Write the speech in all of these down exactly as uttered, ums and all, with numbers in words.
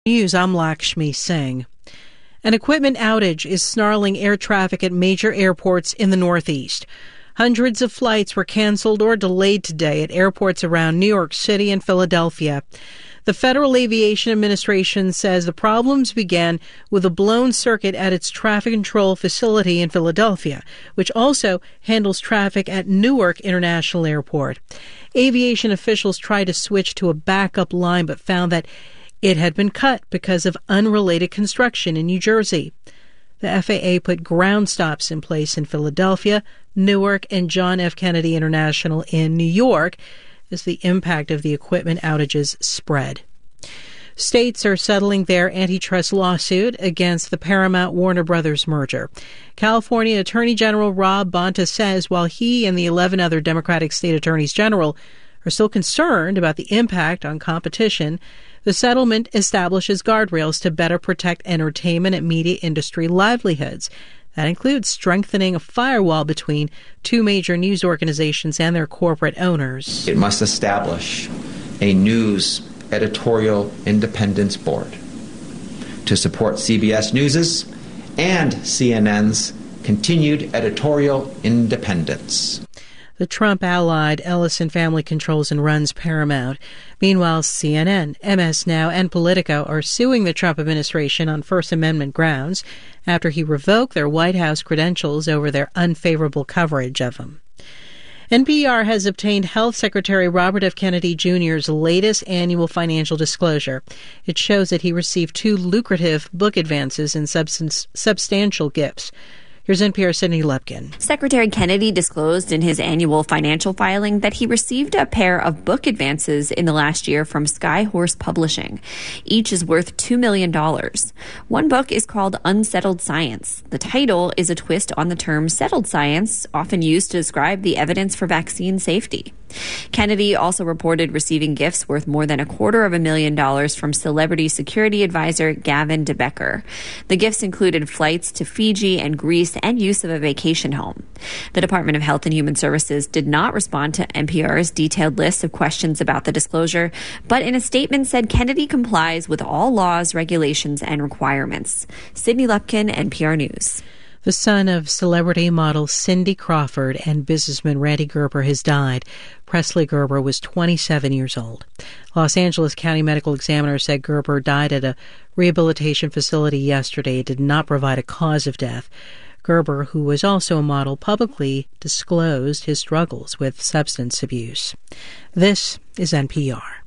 News, I'm Lakshmi Singh. An equipment outage is snarling air traffic at major airports in the Northeast. Hundreds of flights were canceled or delayed today at airports around New York City and Philadelphia. The Federal Aviation Administration says the problems began with a blown circuit at its traffic control facility in Philadelphia, which also handles traffic at Newark International Airport. Aviation officials tried to switch to a backup line but found that it had been cut because of unrelated construction in New Jersey. The F A A put ground stops in place in Philadelphia, Newark, and John F. Kennedy International in New York as the impact of the equipment outages spread. States are settling their antitrust lawsuit against the Paramount-Warner Brothers merger. California Attorney General Rob Bonta says while he and the eleven other Democratic state attorneys general are still concerned about the impact on competition, the settlement establishes guardrails to better protect entertainment and media industry livelihoods. That includes strengthening a firewall between two major news organizations and their corporate owners. It must establish a news editorial independence board to support C B S News's and C N N's continued editorial independence. The Trump-allied Ellison family controls and runs Paramount. Meanwhile, C N N, M S Now, and Politico are suing the Trump administration on First Amendment grounds after he revoked their White House credentials over their unfavorable coverage of him. N P R has obtained Health Secretary Robert F. Kennedy Junior's latest annual financial disclosure. It shows that he received two lucrative book advances and substance, substantial gifts. Here's N P R's Sydney Lepkin. Secretary Kennedy disclosed in his annual financial filing that he received a pair of book advances in the last year from Skyhorse Publishing. Each is worth two million dollars. One book is called Unsettled Science. The title is a twist on the term settled science, often used to describe the evidence for vaccine safety. Kennedy also reported receiving gifts worth more than a quarter of a million dollars from celebrity security advisor Gavin DeBecker. The gifts included flights to Fiji and Greece and use of a vacation home. The Department of Health and Human Services did not respond to N P R's detailed list of questions about the disclosure, but in a statement said Kennedy complies with all laws, regulations, and requirements. Sydney Lepkin, N P R News. The son of celebrity model Cindy Crawford and businessman Randy Gerber has died. Presley Gerber was twenty-seven years old. Los Angeles County Medical Examiner said Gerber died at a rehabilitation facility yesterday. It did not provide a cause of death. Gerber, who was also a model, publicly disclosed his struggles with substance abuse. This is N P R.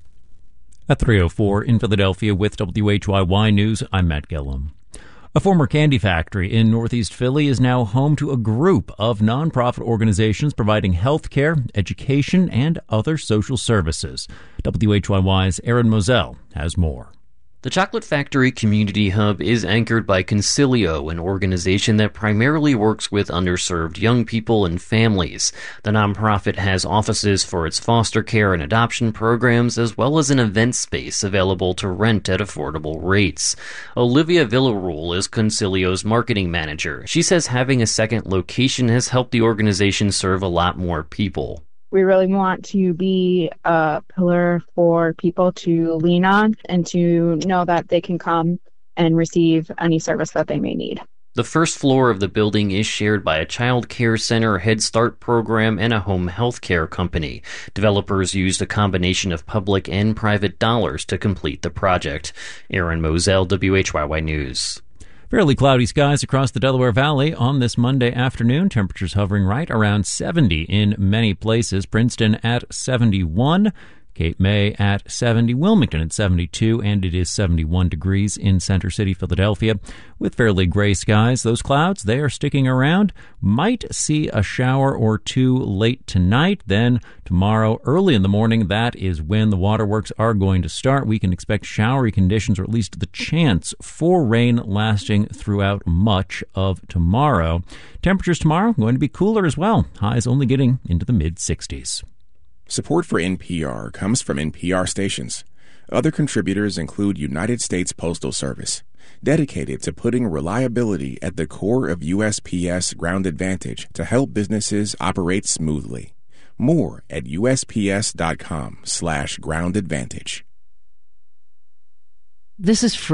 At three oh four in Philadelphia with W H Y Y News, I'm Matt Gillum. A former candy factory in Northeast Philly is now home to a group of nonprofit organizations providing health care, education, and other social services. W H Y Y's Aaron Moselle has more. The Chocolate Factory Community Hub is anchored by Concilio, an organization that primarily works with underserved young people and families. The nonprofit has offices for its foster care and adoption programs, as well as an event space available to rent at affordable rates. Olivia Villarreal is Concilio's marketing manager. She says having a second location has helped the organization serve a lot more people. We really want to be a pillar for people to lean on and to know that they can come and receive any service that they may need. The first floor of the building is shared by a child care center, Head Start program, and a home health care company. Developers used a combination of public and private dollars to complete the project. Aaron Moselle, W H Y Y News. Fairly cloudy skies across the Delaware Valley on this Monday afternoon. Temperatures hovering right around seventy in many places. Princeton at seventy-one. Cape May at seventy, Wilmington at seventy-two, and it is seventy-one degrees in Center City, Philadelphia. With fairly gray skies, those clouds, they are sticking around. Might see a shower or two late tonight. Then tomorrow, early in the morning, that is when the waterworks are going to start. We can expect showery conditions, or at least the chance for rain lasting throughout much of tomorrow. Temperatures tomorrow going to be cooler as well. Highs only getting into the mid-sixties. Support for N P R comes from N P R stations. Other contributors include United States Postal Service, dedicated to putting reliability at the core of U S P S Ground Advantage to help businesses operate smoothly. More at U S P S dot com slash ground advantage. This is free.